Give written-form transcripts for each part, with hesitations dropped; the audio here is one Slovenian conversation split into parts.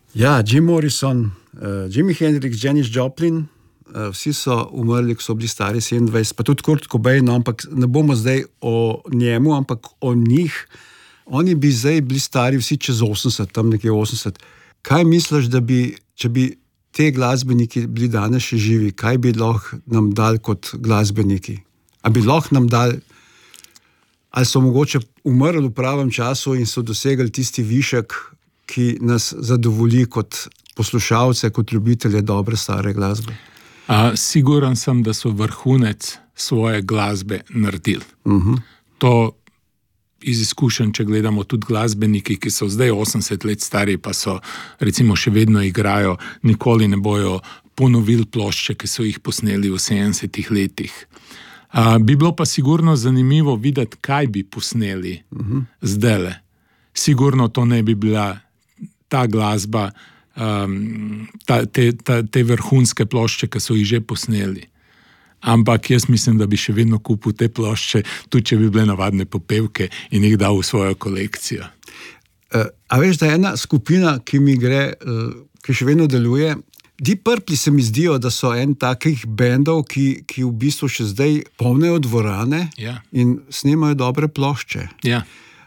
Ja, Jim Morrison, Jimi Hendrix, Janis Joplin, vsi so umrli, ko so bili stari 27, pa tudi Kurt Cobain, ampak ne bomo zdaj o njemu, ampak o njih. Oni bi zdaj bili stari vsi čez 80, tam nekje 80. Kaj misliš, da bi, če bi te glasbeniki bili danes še živi, kaj bi lahko nam dali kot glasbeniki? A bi lahko nam dali, ali so mogoče umrli v pravem času in so dosegli tisti višek, ki nas zadovolji kot poslušalce, kot ljubitelje dobre stare glasbe? Siguran sem, da so vrhunec svoje glasbe naredili. To iz izkušenj, če gledamo tudi glasbeniki, ki so zdaj 80 let stari, pa so recimo še vedno igrajo, nikoli ne bojo ponovili plošče, ki so jih posneli v 70 letih. Bi bilo pa sigurno zanimivo videti, kaj bi posneli zdajle. Sigurno to ne bi bila ta glasba, te vrhunske plošče, ki so jih že posneli. Ampak jaz mislim, da bi še vedno kupil te plošče, tudi če bi bile navadne popevke in jih dal v svojo kolekcijo. A veš, da je ena skupina, ki mi gre, ki še vedno deluje, Deep Purple se mi zdijo, da so en takih bendov, ki v bistvu še zdaj polnejo dvorane in snemajo dobre plošče. Ja.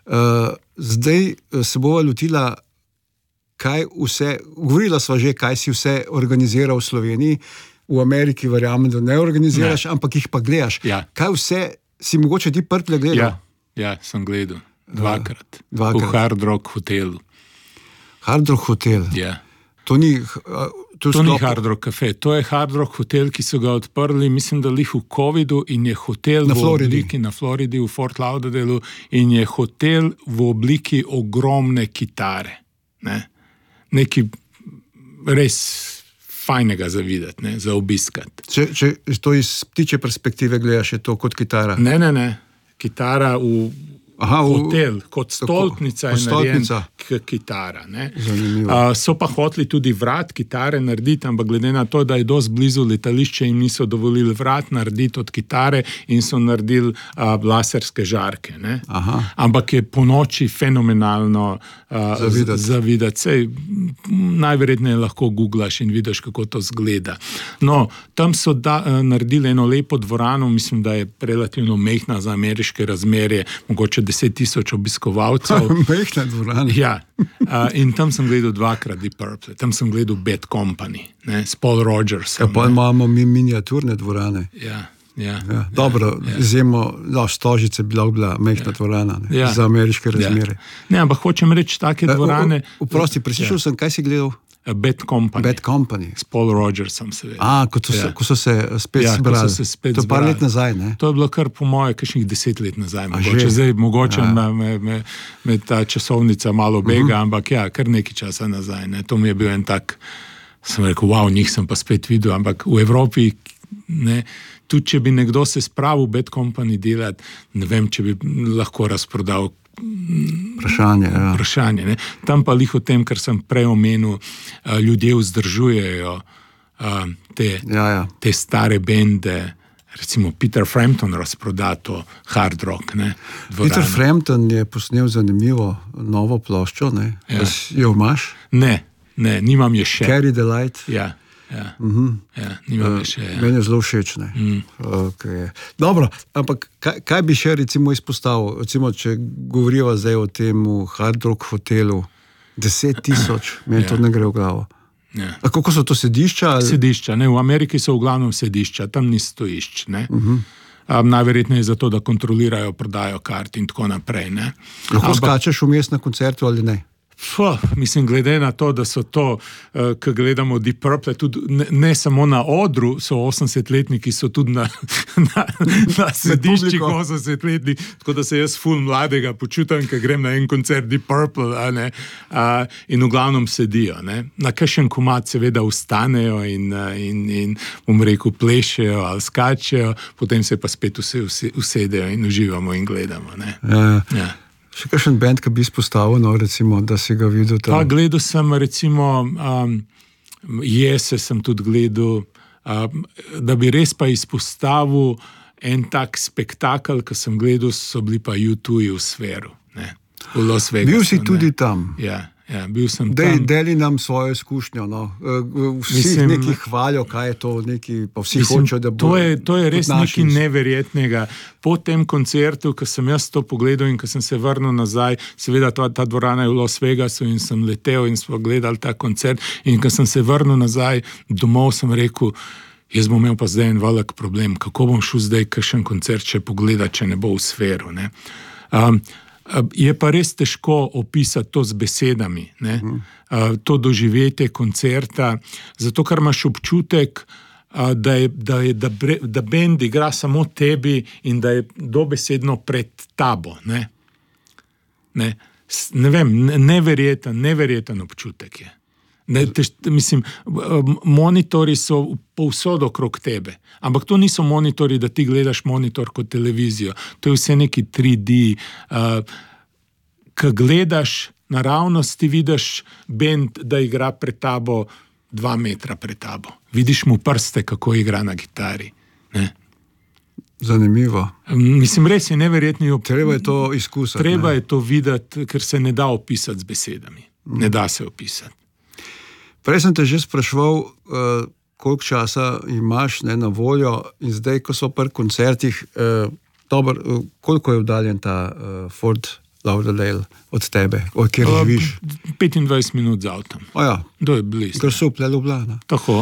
Zdaj se bova lotila, kaj vse, govorila sva že, kaj si vse organizira v Sloveniji, v Ameriki verjamem, da ne organiziraš, ampak jih pa gledaš. Ja. Kaj vse si mogoče Deep Purple gledal? Ja, sem gledal. Dvakrat. Dvakrat. V Hard Rock hotelu. Hard Rock hotel? Ja. To ni ni Hard Rock Cafe, to je Hard Rock hotel, ki so ga odprli, mislim, da lih v COVID-u in je hotel na Floridi, v Fort Lauderdale in je hotel v obliki ogromne kitare. Nekaj res fajnega za videti, za obiskati. Če to iz ptiče perspektive gledaš, je to kot kitara? Ne. Kitara v hotel, kot stolpnica je narejena kitara. So pa hoteli tudi vrat kitare narediti, ampak glede na to, da je dosti blizu letališče in niso dovolili vrat narediti od kitare in so naredili laserske žarke. Ampak je po noči fenomenalno zavideti. Sej, najverjetneje lahko googlaš in vidiš, kako to zgleda. No, tam so naredili eno lepo dvorano, mislim, da je relativno mehna za ameriške razmerje, mogoče 10,000 obiskovalcev. Mehna dvorana. Ja. In tam sem gledal dvakrat Deep Purple. Tam sem gledal Bad Company, s Paul Rodgersom. Pa imamo mi miniaturne dvorane. Ja. Dobro, izjemo, Stožice bi lahko bila mehna dvorana za ameriške razmere. Ne, ampak hočem reči, take dvorane... Vprosti, preslišal sem, kaj si gledal? Bad Company. S Paul Rodgersom, seveda. Ko so se spet zbrali. To je par let nazaj, ne? To je bilo kar po moje kakšnih 10 let nazaj. Mogoče me ta časovnica malo bega, ampak kar nekaj časa nazaj. Ne? To mi je bil en tak, sem rekel, wow, njih sem pa spet videl, ampak v Evropi, ne, tudi če bi nekdo se spravil Bad Company delati, ne vem, če bi lahko razprodal vprašanje. Ne? Tam pa lih o tem, kar sem prej omenil, ljudje vzdržujejo te stare bende, recimo Peter Frampton razproda to Hard Rock. Peter Frampton je posnel zanimivo novo ploščo, ne? Jo imaš? Ne, nimam je še. Carry the Light? Ja. Nimam je še. Meni je zelo všeč. Okay. Dobro, ampak kaj bi še recimo izpostavil? Recimo, če govoriva zdaj o tem Hard Rock hotelu, 10,000, meni to ne gre v glavo. A kako so to sedišča? Sedišča, v Ameriki so v glavnem sedišča, tam ni stojišč. Najverjetneje zato, da kontrolirajo prodajo kart in tako naprej. Lahko skačeš vmes na koncertu ali ne? Mislim, glede na to, da so to, ko gledamo Deep Purple, tudi ne samo na odru so 80-letniki, so tudi na sediščih 80-letni, tako da se jaz ful mladega počutam, ko grem na en koncert Deep Purple, in v glavnem sedijo. Na kakšen komad seveda vstanejo in bom rekel, plešejo ali skačejo, potem se pa spet usedejo in uživamo in gledamo. Ja. Še kakšen band, ki bi izpostavil, recimo, da si ga videl tam? Gledal sem, recimo, Jese sem tudi gledal, da bi res pa izpostavil en tak spektakel, ki sem gledal, so bili pa U2 v Sferi, v Las Vegasu. Bil si tudi tam? Ja. bil sem tam. Deli nam svojo izkušnjo. No. Vsi neki hvalijo, kaj je to, pa vsi hočejo, da bo. To je res nekaj neverjetnega. Po tem koncertu, ko sem jaz to pogledal in ko sem se vrnil nazaj, seveda ta dvorana je v Las Vegasu in sem letel in smo gledali ta koncert in ko sem se vrnil nazaj domov, sem rekel, jaz bom imel pa zdaj en velik problem, kako bom šel zdaj kakšen koncert še pogledati, če ne bo v sferu. Ne? Je pa res težko opisati to z besedami, ne? To doživetje koncerta, zato ker imaš občutek, da bend igra samo tebi in da je dobesedno pred tabo. Ne vem, neverjeten občutek je. Mislim, monitori so povsod okrog tebe, ampak to niso monitori, da ti gledaš monitor kot televizijo, to je vse neki 3D, ko gledaš naravnost, ti vidiš bend, da igra pred tabo 2 metra pred tabo, vidiš mu prste, kako igra na kitari. Ne? Zanimivo. Mislim, res je neverjetno. Treba je to izkusiti. Treba je to videti, ker se ne da opisati z besedami. Ne da se opisati. Prej sem te že spraševal, koliko časa imaš na voljo in zdaj, ko so pri koncertih, koliko je oddaljen ta Fort Lauderdale od tebe, od kjer živiš? 25 minut z avtom. To je blizu. Ker so v Ljubljana. Tako.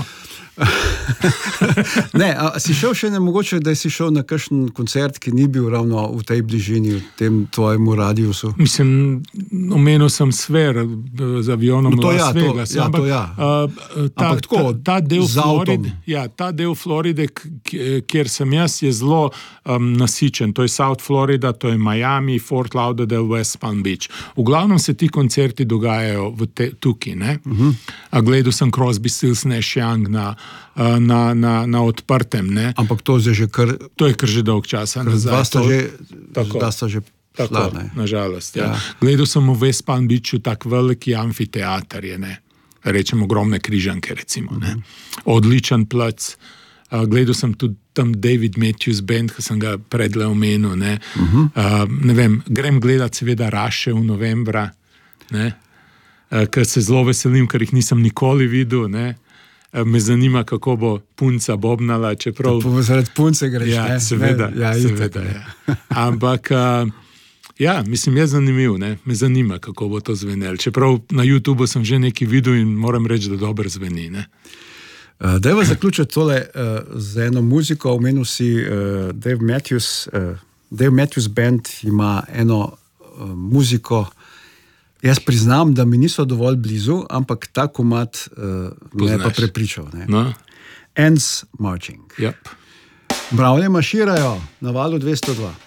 Ne, si šel še nemogoče, da si šel na kakšen koncert, ki ni bil ravno v tej bližini, v tem tvojemu radiusu? Mislim, omenil sem Sfer z avionom Las Vegas. Ampak tako, z avtom. Ta del Floride, kjer sem jaz, je zelo nasičen. To je South Florida, to je Miami, Fort Lauderdale, West Palm Beach. V glavnem se ti koncerti dogajajo tukaj. Gledal sem Crosby, Stills, Nash Young na odprtem. Ne? Ampak to je že kar... To je kar že dolg časa nazaj. Da sta že tako, nažalost. Ja. Gledal sem v West Palm Beachu tak veliki amfiteater, rečem ogromne križanke, recimo. Ne? Odličen plac. Gledal sem tudi tam David Matthews Band, ki sem ga predle omenil. Ne vem, grem gledat seveda Rush v novembra, ker se zelo veselim, ker jih nisem nikoli videl. Me zanima, kako bo punca bobnala, čeprav... Zaradi punce greš, ne? Seveda. Ampak, mislim, je zanimiv, ne? Me zanima, kako bo to zvenel. Čeprav na YouTubeu sem že nekaj videl in moram reči, da dobro zveni, ne? Dajva zaključiti tole z eno muziko. Omenil si Dave Matthews Band ima eno muziko. Jaz priznam, da mi niso dovolj blizu, ampak ta komad me je pa prepričal. No? Ants Marching. Yep. Mravlje maširajo na valu 202.